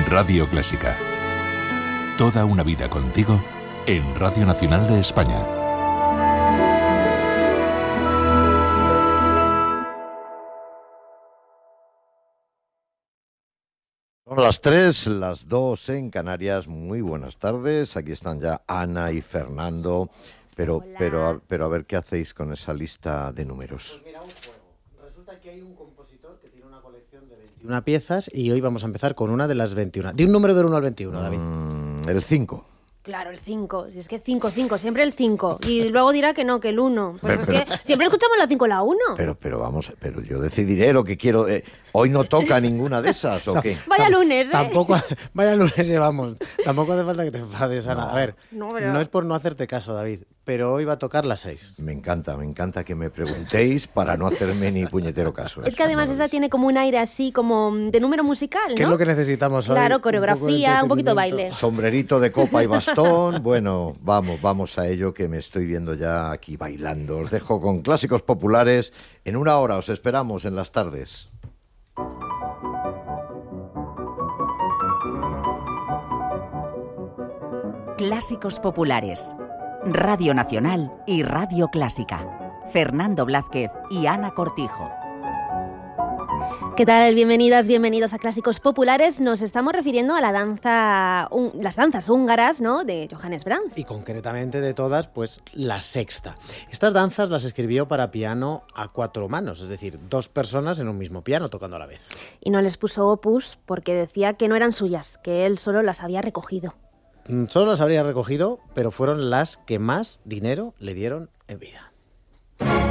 Radio Clásica. Toda una vida contigo en Radio Nacional de España. Son las 3, las 2 en Canarias. Muy buenas tardes. Aquí están ya Ana y Fernando. Pero a ver qué hacéis con esa lista de números. Pues mira, un juego. Resulta que hay un compositor que tiene una colección de 21 piezas y hoy vamos a empezar con una de las 21. Di un número del 1 al 21, David. El 5. Claro, el 5. Si es que 5, siempre el 5. Y luego dirá que no, que el 1. Pues es que siempre escuchamos la 5 y la 1. Pero yo decidiré lo que quiero. ¿Hoy no toca ninguna de esas o qué? Vaya lunes, ¿eh? Vaya lunes llevamos. Tampoco hace falta que te enfades, Ana. No. A ver, No es por no hacerte caso, David, pero hoy va a tocar las 6. Me encanta que me preguntéis para no hacerme ni puñetero caso. Es que además esa tiene como un aire así como de número musical, ¿no? ¿Qué es lo que necesitamos hoy? Claro, coreografía, un poquito baile. Sombrerito de copa y bastón. Bueno, vamos a ello, que me estoy viendo ya aquí bailando. Os dejo con clásicos populares. En una hora os esperamos en las tardes. Clásicos populares. Radio Nacional y Radio Clásica. Fernando Blázquez y Ana Cortijo. ¿Qué tal? Bienvenidos a Clásicos Populares. Nos estamos refiriendo a las danzas húngaras, ¿no?, de Johannes Brahms. Y concretamente de todas, pues la sexta. Estas danzas las escribió para piano a 4 manos, es decir, 2 personas en un mismo piano tocando a la vez. Y no les puso opus porque decía que no eran suyas, que él solo las había recogido. Solo las habría recogido, pero fueron las que más dinero le dieron en vida.